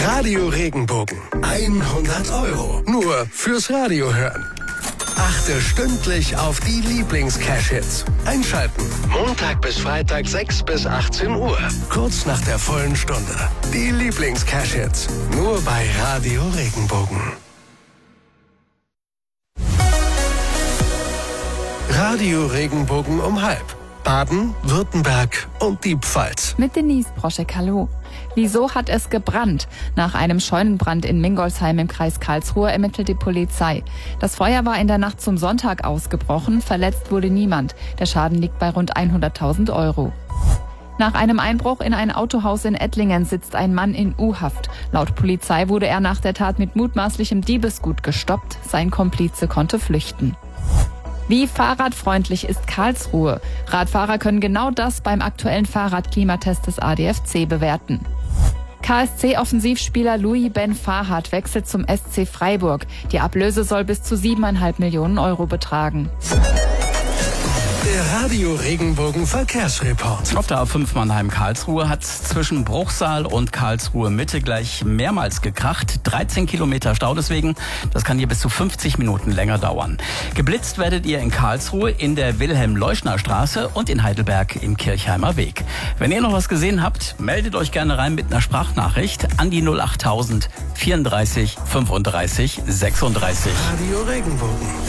Radio Regenbogen. 100 €. Nur fürs Radio hören. Achte stündlich auf die Lieblings-Cash-Hits. Einschalten. Montag bis Freitag 6 bis 18 Uhr. Kurz nach der vollen Stunde. Die Lieblings-Cash-Hits. Nur bei Radio Regenbogen. Radio Regenbogen um 12:30. Baden, Württemberg und die Pfalz. Mit Denise Broschek, hallo. Wieso hat es gebrannt? Nach einem Scheunenbrand in Mingolsheim im Kreis Karlsruhe ermittelt die Polizei. Das Feuer war in der Nacht zum Sonntag ausgebrochen. Verletzt wurde niemand. Der Schaden liegt bei rund 100.000 €. Nach einem Einbruch in ein Autohaus in Ettlingen sitzt ein Mann in U-Haft. Laut Polizei wurde er nach der Tat mit mutmaßlichem Diebesgut gestoppt. Sein Komplize konnte flüchten. Wie fahrradfreundlich ist Karlsruhe? Radfahrer können genau das beim aktuellen Fahrradklimatest des ADFC bewerten. KSC-Offensivspieler Louis Ben Farhat wechselt zum SC Freiburg. Die Ablöse soll bis zu 7,5 Millionen € betragen. Der Radio Regenbogen Verkehrsreport. Auf der A5 Mannheim-Karlsruhe hat es zwischen Bruchsal und Karlsruhe Mitte gleich mehrmals gekracht. 13 Kilometer Stau deswegen. Das kann hier bis zu 50 Minuten länger dauern. Geblitzt werdet ihr in Karlsruhe in der Wilhelm-Leuschner-Straße und in Heidelberg im Kirchheimer Weg. Wenn ihr noch was gesehen habt, meldet euch gerne rein mit einer Sprachnachricht an die 08000 34 35 36. Radio Regenbogen.